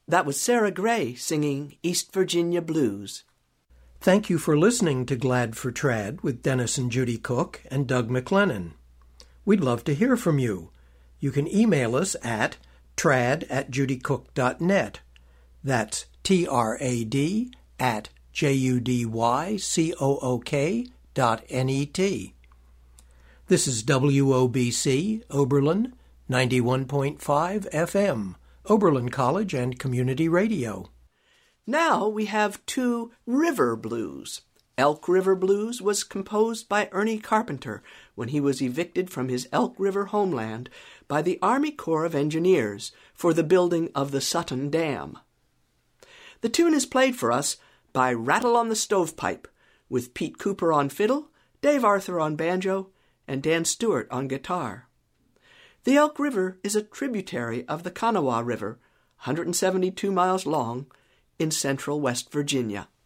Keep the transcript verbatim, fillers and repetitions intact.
That was Sarah Gray singing East Virginia Blues. Thank you for listening to Glad for Trad with Dennis and Judy Cook and Doug McLennan. We'd love to hear from you. You can email us at trad at judycook dot net. That's T R A D at J U D Y C O O K dot N E T. This is W O B C, Oberlin, ninety-one point five F M, Oberlin College and Community Radio. Now we have two river blues. Elk River Blues was composed by Ernie Carpenter when he was evicted from his Elk River homeland by the Army Corps of Engineers for the building of the Sutton Dam. The tune is played for us by Rattle on the Stovepipe, with Pete Cooper on fiddle, Dave Arthur on banjo, and Dan Stewart on guitar. The Elk River is a tributary of the Kanawha River, one hundred seventy-two miles long, in central West Virginia.